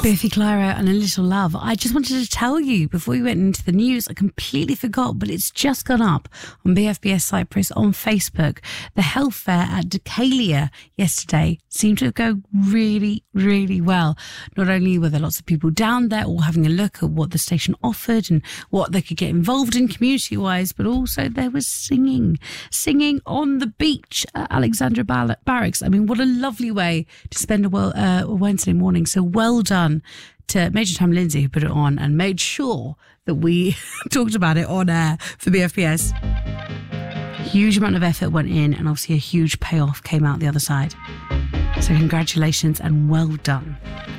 Biffy Clyro and A Little Love. I just wanted to tell you before we went into the news, I completely forgot, but it's just gone up on BFBS Cyprus on Facebook. The health fair at Decalia yesterday seemed to go really, really well. Not only were there lots of people down there all having a look at what the station offered and what they could get involved in community-wise, but also there was singing on the beach at Alexandra Barracks. I mean, what a lovely way to spend a Wednesday morning. So well done to Major Tom Lindsay, who put it on and made sure that we talked about it on air for BFBS. Huge amount of effort went in, and obviously a huge payoff came out the other side. So congratulations and well done.